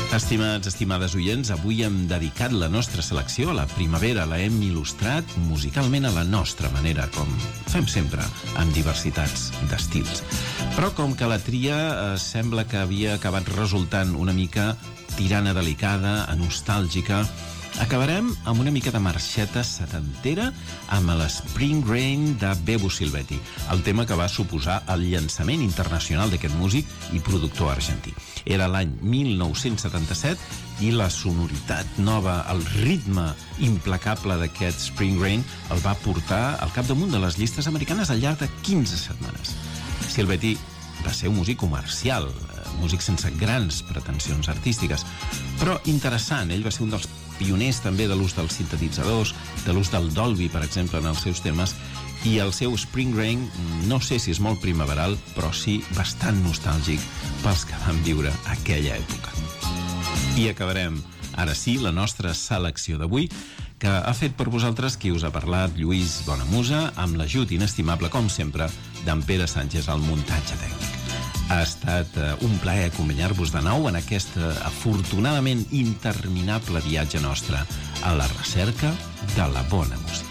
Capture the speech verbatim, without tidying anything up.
Estimats, estimades oients, avui hem dedicat la nostra selecció a la primavera. La hem il·lustrat musicalment a la nostra manera, com fem sempre, amb diversitats d'estils. Però com que la tria eh, sembla que havia acabat resultant una mica tirana delicada, a nostàlgica, acabarem amb una mica de marxeta setantera amb l'Spring Rain de Bebo Silvetti, el tema que va suposar el llançament internacional d'aquest músic i productor argentí. Era l'any mil nou-cents setanta-set i la sonoritat nova, el ritme implacable d'aquest Spring Rain el va portar al capdamunt de les llistes americanes al llarg de quinze setmanes. Silvetti va ser un músic comercial, músic sense grans pretensions artístiques, però interessant. Ell va ser un dels pioners també de l'ús dels sintetitzadors, de l'ús del Dolby, per exemple, en els seus temes, i el seu Spring Rain, no sé si és molt primaveral, però sí bastant nostàlgic pels que van viure aquella època. I acabarem, ara sí, la nostra selecció d'avui, que ha fet per vosaltres qui us ha parlat, Lluís Bonamusa, amb l'ajut inestimable, com sempre, d'en Pere Sánchez al muntatge tècnic. Ha estat un plaer acompanyar-vos de nou en aquest afortunadament interminable viatge nostre a la recerca de la bona música.